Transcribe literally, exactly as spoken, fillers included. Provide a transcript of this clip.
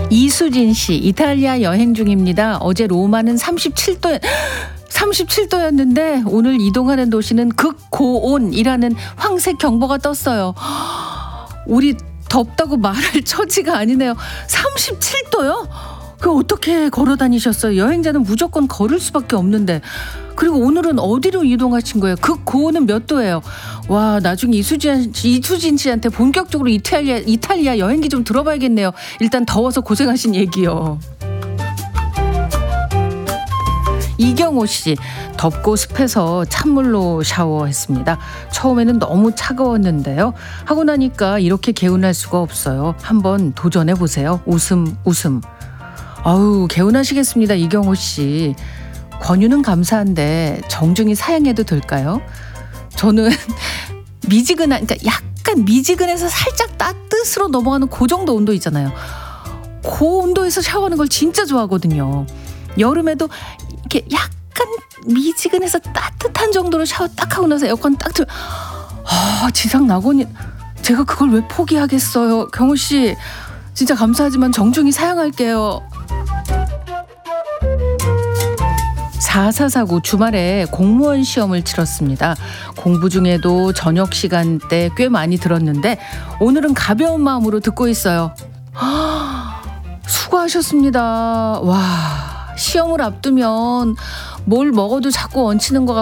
이수진 씨, 이탈리아 여행 중입니다. 어제 로마는 삼십칠 도, 삼십칠 도였는데 오늘 이동하는 도시는 극고온이라는 황색 경보가 떴어요. 우리 덥다고 말할 처지가 아니네요. 삼십칠 도요? 그 어떻게 걸어 다니셨어요? 여행자는 무조건 걸을 수밖에 없는데. 그리고 오늘은 어디로 이동하신 거예요? 극고온은 몇 도예요? 와, 나중에 이수진, 이수진 씨한테 본격적으로 이탈리아, 이탈리아 여행기 좀 들어봐야겠네요. 일단 더워서 고생하신 얘기요. 이경호 씨, 덥고 습해서 찬물로 샤워했습니다. 처음에는 너무 차가웠는데요. 하고 나니까 이렇게 개운할 수가 없어요. 한번 도전해보세요. 웃음 웃음. 아우, 개운하시겠습니다. 이경호 씨. 권유는 감사한데 정중히 사양해도 될까요? 저는 미지근한, 그러니까 약간 미지근해서 살짝 따뜻으로 넘어가는 그 정도 온도 있잖아요. 그 온도에서 샤워하는 걸 진짜 좋아하거든요. 여름에도 이렇게 약간 미지근해서 따뜻한 정도로 샤워 딱 하고 나서 에어컨 딱 틀면 아, 지상 낙원이, 제가 그걸 왜 포기하겠어요. 경호 씨, 진짜 감사하지만 정중히 사양할게요. 사사사구, 주말에 공무원 시험을 치렀습니다. 공부 중에도 저녁 시간대 꽤 많이 들었는데 오늘은 가벼운 마음으로 듣고 있어요. 아, 수고하셨습니다. 와, 시험을 앞두면 뭘 먹어도 자꾸 얹히는 것 같고